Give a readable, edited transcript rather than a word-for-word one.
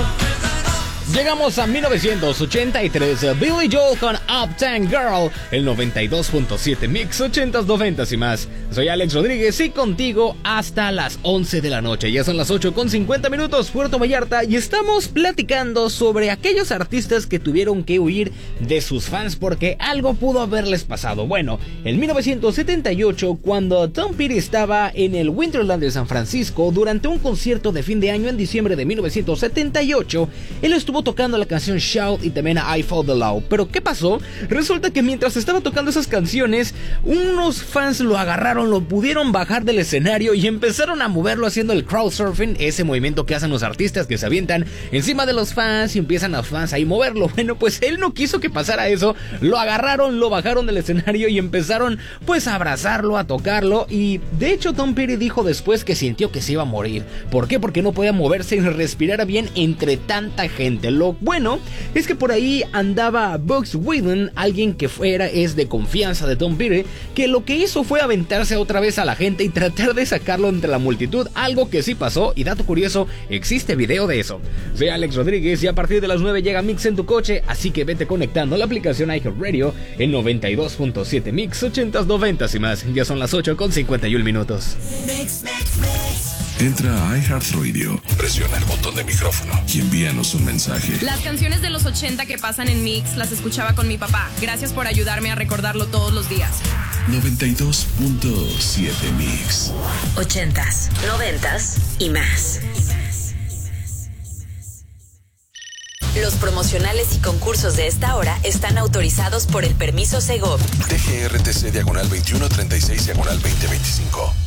Llegamos a 1983, Billy Joel con Uptown Girl, el 92.7 Mix 80s, 90s y más. Soy Alex Rodríguez y contigo hasta las 11 de la noche. Ya son las 8:50 Puerto Vallarta, y estamos platicando sobre aquellos artistas que tuvieron que huir de sus fans porque algo pudo haberles pasado. Bueno, en 1978, cuando Tom Petty estaba en el Winterland de San Francisco durante un concierto de fin de año en diciembre de 1978, él estuvo tocando la canción Shout y también I Fall the Law. Pero ¿qué pasó? Resulta que mientras estaba tocando esas canciones, unos fans lo agarraron, lo pudieron bajar del escenario y empezaron a moverlo haciendo el crowd surfing, ese movimiento que hacen los artistas que se avientan encima de los fans y empiezan los fans ahí moverlo. Bueno, pues él no quiso que pasara eso, lo agarraron, lo bajaron del escenario y empezaron pues a abrazarlo, a tocarlo, y de hecho Tom Petty dijo después que sintió que se iba a morir. ¿Por qué? Porque no podía moverse ni respirar bien entre tanta gente. Lo bueno es que por ahí andaba Bugs Whelan, alguien que es de confianza de Tom Petty, que lo que hizo fue aventarse otra vez a la gente y tratar de sacarlo entre la multitud, algo que sí pasó, y dato curioso, existe video de eso. Soy Alex Rodríguez y a partir de las 9 llega Mix en tu coche, así que vete conectando a la aplicación iHeartRadio en 92.7 Mix 80s, 90s y más. Ya son las 8:51. Entra a iHeartRadio, presiona el botón de micrófono y envíanos un mensaje. Las canciones de los 80 que pasan en Mix las escuchaba con mi papá. Gracias por ayudarme a recordarlo todos los días. 92.7 Mix. 80s, 90s y más. Los promocionales y concursos de esta hora están autorizados por el permiso Segov. TGRTC /2136/2025.